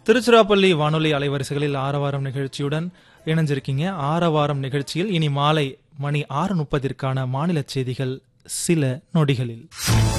திருச்சிராப்பள்ளி வானொலி அலைவரிசைகளில் ஆரவாரம் நிகழ்ச்சியுடன் இணைஞ்சிருக்கீங்க. ஆரவாரம் நிகழ்ச்சியில் இனி மாலை மணி 6:30 மாநில செய்திகள் சில நொடிகளில்.